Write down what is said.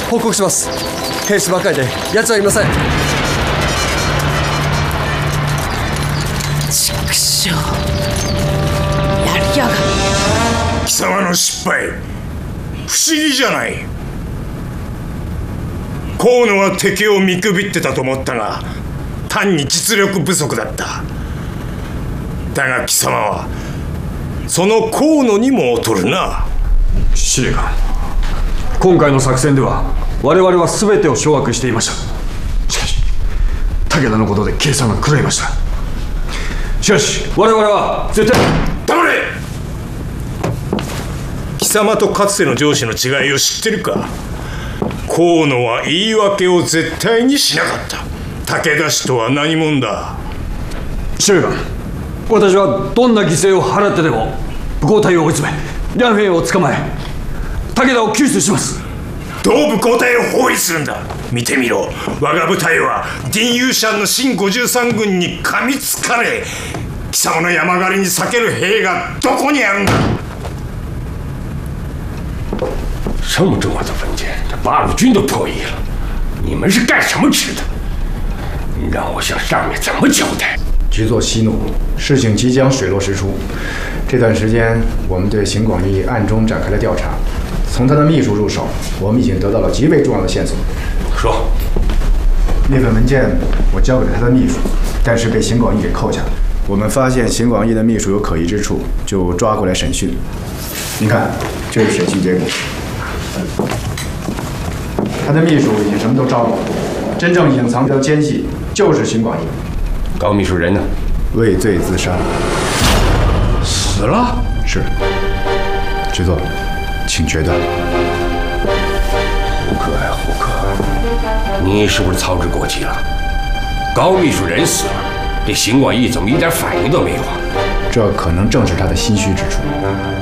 報告します。兵士ばかりで奴はいません。 畜生、やりやがる。 貴様の失敗、不思議じゃない。河野は敵を見くびってたと思ったが、単に実力不足だった。だが貴様はその河野にも劣るな。 司令官、今回の作戦では我々は全てを掌握していました。しかし武田のことで計算が狂いました。しかし我々は絶対。 黙れ。貴様とかつての上司の違いを知ってるか。河野は言い訳を絶対にしなかった。武田氏とは何者だ。 司令官、私はどんな犠牲を払ってでも武皇隊を追い詰め、両兵を捕まえ武田を救出します。 どう武皇隊を包囲するんだ。見てみろ、我が部隊はディンユーシャンの新53軍に噛みつかれ、貴様の山狩りに避ける兵がどこにあるんだ。 这么重要的文件，这八路军都破译了，你们是干什么吃的？让我向上面怎么交代？ 局座息怒，事情即将水落石出。这段时间，我们对邢广义暗中展开了调查，从他的秘书入手，我们已经得到了极为重要的线索。 说， 那份文件我交给了他的秘书，但是被邢广义给扣下了。我们发现邢广义的秘书有可疑之处，就抓过来审讯。您看，这是审讯结果。他的秘书已经什么都招了，真正隐藏的奸细就是邢广义。 高秘书人呢？ 畏罪自杀。 死了？ 是。局座，请决断。 胡克呀，胡克，你是不是操之过急了？高秘书人死了，这邢广义怎么一点反应都没有啊？ 这可能正是他的心虚之处。